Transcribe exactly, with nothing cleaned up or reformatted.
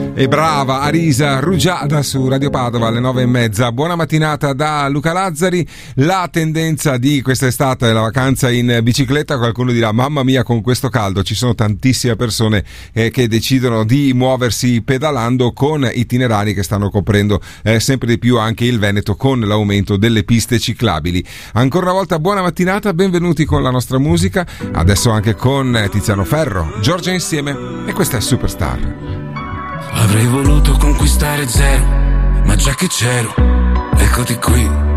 E brava Arisa Rugiada su Radio Padova alle nove e mezza. Buona mattinata da Luca Lazzari. La tendenza di quest'estate è la vacanza in bicicletta. Qualcuno dirà: mamma mia, con questo caldo. Ci sono tantissime persone eh, che decidono di muoversi pedalando, con itinerari che stanno coprendo eh, sempre di più anche il Veneto con l'aumento delle piste ciclabili. Ancora una volta buona mattinata, benvenuti con la nostra musica. Adesso anche con Tiziano Ferro, Giorgia insieme, e questa è Superstar. Avrei voluto conquistare zero, ma già che c'ero, eccoti qui.